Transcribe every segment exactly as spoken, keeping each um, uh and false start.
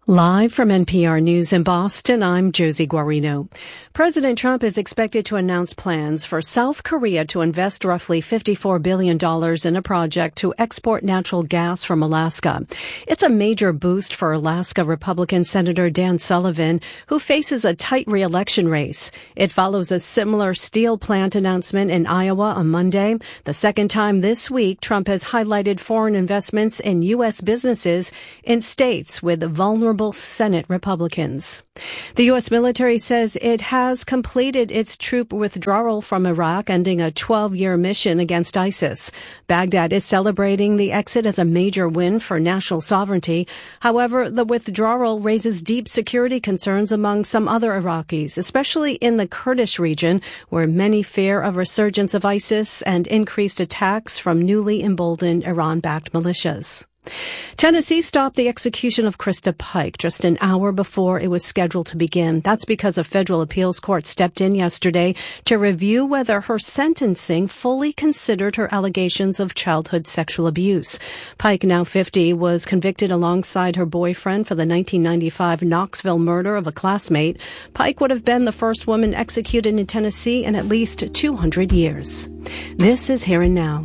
Live from N P R News in Boston, I'm Josie Guarino. President Trump is expected to announce plans for South Korea to invest roughly fifty-four billion dollars in a project to export natural gas from Alaska. It's a major boost for Alaska Republican Senator Dan Sullivan, who faces a tight re-election race. It follows a similar steel plant announcement in Iowa on Monday. The second time this week, Trump has highlighted foreign investments in U S businesses in states with vulnerable Senate Republicans. The U S military says it has completed its troop withdrawal from Iraq, ending a twelve-year mission against ISIS. Baghdad is celebrating the exit as a major win for national sovereignty. However, the withdrawal raises deep security concerns among some other Iraqis, especially in the Kurdish region, where many fear a resurgence of ISIS and increased attacks from newly emboldened Iran-backed militias. Tennessee stopped the execution of Krista Pike just an hour before it was scheduled to begin. That's because a federal appeals court stepped in yesterday to review whether her sentencing fully considered her allegations of childhood sexual abuse. Pike, now fifty, was convicted alongside her boyfriend for the nineteen ninety-five Knoxville murder of a classmate. Pike would have been the first woman executed in Tennessee in at least two hundred years. This is Here and Now.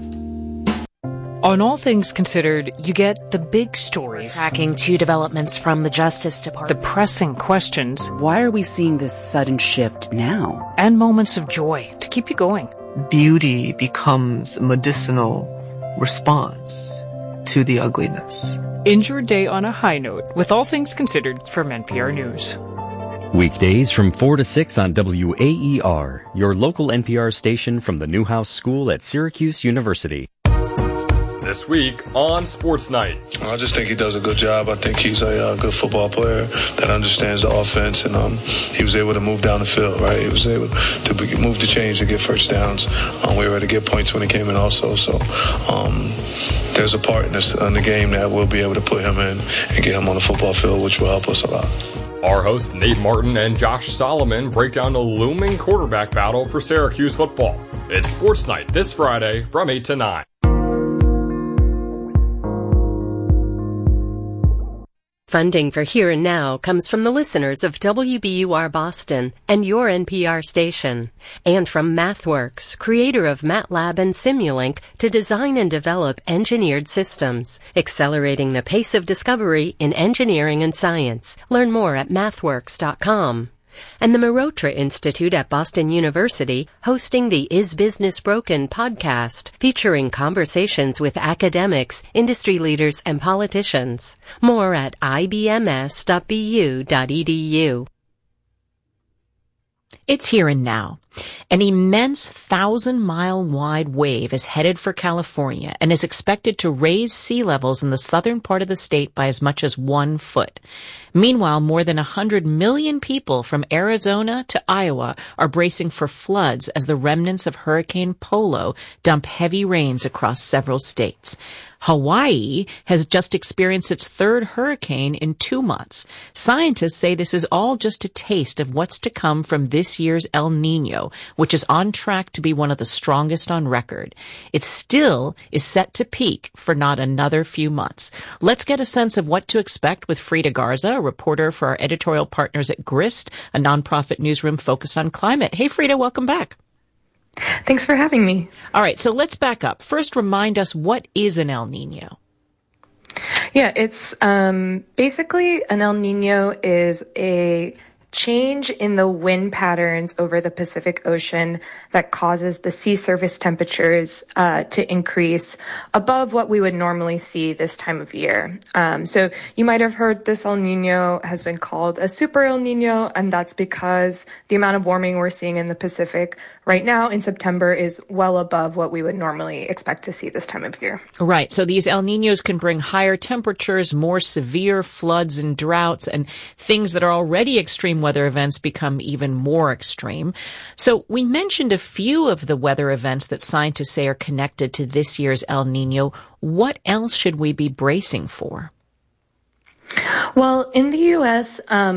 On All Things Considered, you get the big stories. Tracking two developments from the Justice Department. The pressing questions. Why are we seeing this sudden shift now? And moments of joy to keep you going. Beauty becomes a medicinal response to the ugliness. End your day on a high note with All Things Considered from N P R News. Weekdays from four to six on W A E R, your local N P R station from the Newhouse School at Syracuse University. This week on Sports Night. I just think he does a good job. I think he's a uh, good football player that understands the offense, and um, he was able to move down the field, right? He was able to be, move the chains to get first downs. Um, we were able to get points when he came in also. So um, there's a part in, this, in the game that we'll be able to put him in and get him on the football field, which will help us a lot. Our hosts Nate Martin and Josh Solomon break down the looming quarterback battle for Syracuse football. It's Sports Night this Friday from eight to nine. Funding for Here and Now comes from the listeners of W B U R Boston and your N P R station, and from MathWorks, creator of MATLAB and Simulink, to design and develop engineered systems, accelerating the pace of discovery in engineering and science. Learn more at mathworks dot com. And the Marotra Institute at Boston University, hosting the Is Business Broken podcast, featuring conversations with academics, industry leaders, and politicians. More at I B M S dot B U dot E D U. It's Here and Now. An immense thousand-mile-wide wave is headed for California and is expected to raise sea levels in the southern part of the state by as much as one foot. Meanwhile, more than one hundred million people from Arizona to Iowa are bracing for floods as the remnants of Hurricane Polo dump heavy rains across several states. Hawaii has just experienced its third hurricane in two months. Scientists say this is all just a taste of what's to come from this year's El Niño, which is on track to be one of the strongest on record. It still is set to peak for not another few months. Let's get a sense of what to expect with Frida Garza, a reporter for our editorial partners at Grist, a nonprofit newsroom focused on climate. Hey, Frida, welcome back. Thanks for having me. All right, so let's back up. First, remind us, what is an El Niño? Yeah, it's um, basically an El Niño is a change in the wind patterns over the Pacific Ocean that causes the sea surface temperatures uh, to increase above what we would normally see this time of year. Um, so you might have heard this El Niño has been called a super El Niño, and that's because the amount of warming we're seeing in the Pacific right now in September is well above what we would normally expect to see this time of year. Right. So these El Niños can bring higher temperatures, more severe floods and droughts, and things that are already extreme weather events become even more extreme. So we mentioned a few of the weather events that scientists say are connected to this year's El Niño. What else should we be bracing for? Well, in the U S, um,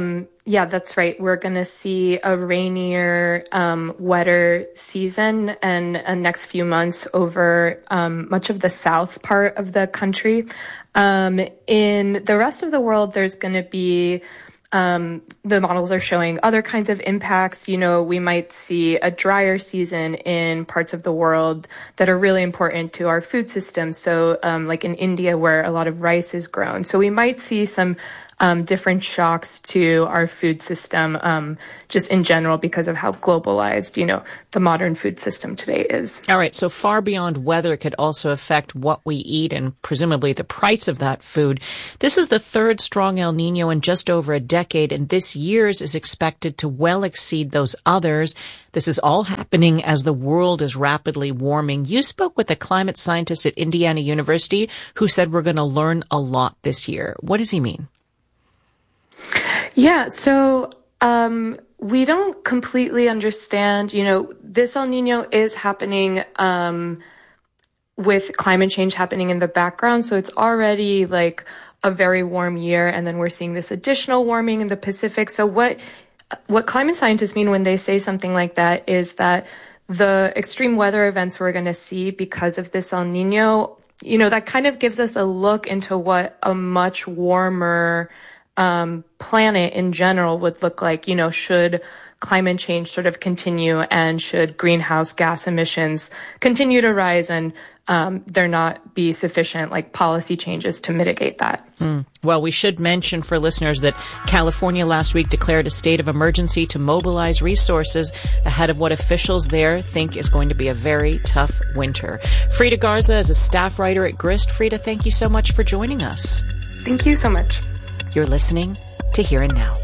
yeah, that's right. We're going to see a rainier, um, wetter season and uh, next few months over um, much of the south part of the country. Um, in the rest of the world, there's going to be Um, the models are showing other kinds of impacts. You know, we might see a drier season in parts of the world that are really important to our food system. So, um, like in India, where a lot of rice is grown. So we might see some um, different shocks to our food system, um, just in general, because of how globalized, you know, the modern food system today is. All right. So far beyond weather, it could also affect what we eat and presumably the price of that food. This is the third strong El Nino in just over a decade, and this year's is expected to well exceed those others. This is all happening as the world is rapidly warming. You spoke with a climate scientist at Indiana University who said we're going to learn a lot this year. What does he mean? Yeah, so um, we don't completely understand, you know, this El Nino is happening um, with climate change happening in the background. So it's already like a very warm year, and then we're seeing this additional warming in the Pacific. So what what climate scientists mean when they say something like that is that the extreme weather events we're going to see because of this El Nino, you know, that kind of gives us a look into what a much warmer um, planet in general would look like, you know, should climate change sort of continue and should greenhouse gas emissions continue to rise and um, there not be sufficient like policy changes to mitigate that. Mm. Well, we should mention for listeners that California last week declared a state of emergency to mobilize resources ahead of what officials there think is going to be a very tough winter. Frida Garza is a staff writer at Grist. Frida, thank you so much for joining us. Thank you so much. You're listening to Here and Now.